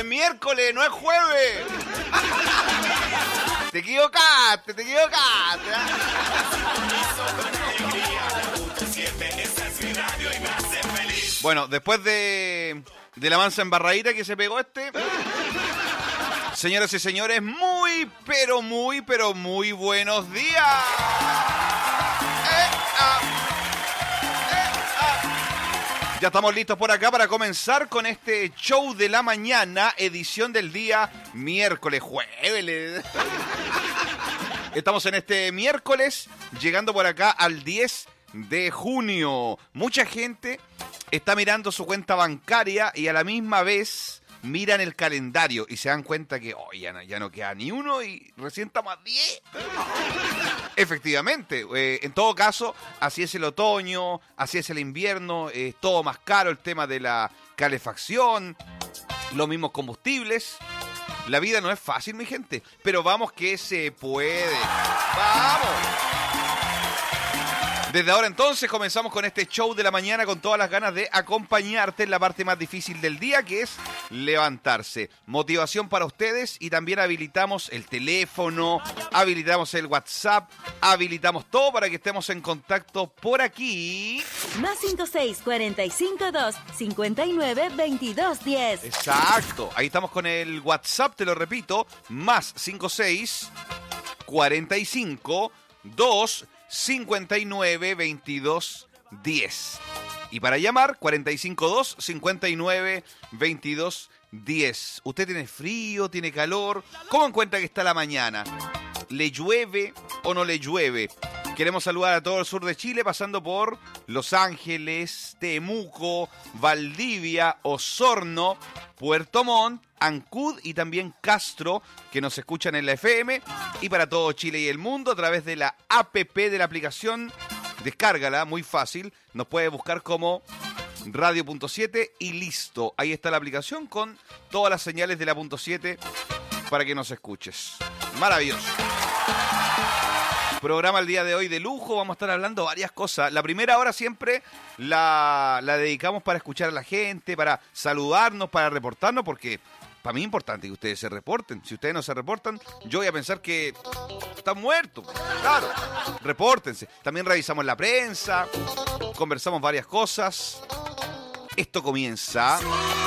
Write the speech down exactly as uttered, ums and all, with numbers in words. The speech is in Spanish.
miércoles, no es jueves. Te equivocaste, te equivocaste. Bueno, después de, de la mansa embarradita que se pegó este, señoras y señores, muy, pero muy, pero muy buenos días. Eh, ah, eh, ah. Ya estamos listos por acá para comenzar con este show de la mañana, edición del día miércoles, jueves. Estamos en este miércoles, llegando por acá al diez de junio. Mucha gente está mirando su cuenta bancaria y a la misma vez miran el calendario y se dan cuenta que oh, ya, no, ya no queda ni uno y recién estamos a diez. Efectivamente, eh, en todo caso, así es el otoño, así es el invierno, es eh, todo más caro, el tema de la calefacción, los mismos combustibles. La vida no es fácil, mi gente, pero vamos que se puede. ¡Vamos! Desde ahora entonces comenzamos con este show de la mañana con todas las ganas de acompañarte en la parte más difícil del día, que es levantarse. Motivación para ustedes y también habilitamos el teléfono, habilitamos el WhatsApp, habilitamos todo para que estemos en contacto por aquí. Más cinco seis, cuatro cinco dos, cinco nueve, veintidós diez. Exacto, ahí estamos con el WhatsApp, te lo repito, más cinco seis, cuatro cinco dos, cincuenta y nueve, veintidós, diez. Y para llamar, cuarenta y cinco dos, cincuenta y nueve, veintidós, diez. ¿Usted tiene frío, tiene calor? ¿Cómo encuentra que está la mañana? ¿Le llueve o no le llueve? Queremos saludar a todo el sur de Chile, pasando por Los Ángeles, Temuco, Valdivia, Osorno, Puerto Montt, Ancud y también Castro, que nos escuchan en la F M, y para todo Chile y el mundo a través de la app de la aplicación. Descárgala, muy fácil, nos puede buscar como Radio punto siete y listo. Ahí está la aplicación con todas las señales de la punto siete para que nos escuches. Maravilloso. Programa el día de hoy de lujo, vamos a estar hablando varias cosas. La primera hora siempre la, la dedicamos para escuchar a la gente, para saludarnos, para reportarnos, porque para mí es importante que ustedes se reporten. Si ustedes no se reportan, yo voy a pensar que están muertos. Claro, repórtense. También revisamos la prensa, conversamos varias cosas. Esto comienza